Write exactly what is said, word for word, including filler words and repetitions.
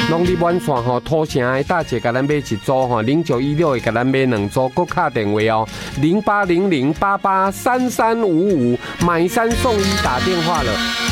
农历晚线吼，土城的大姐甲咱买一组吼，零九一六的甲咱买两组，搁卡电话哦，零八零零八八三三五五，买三送一，打电话了。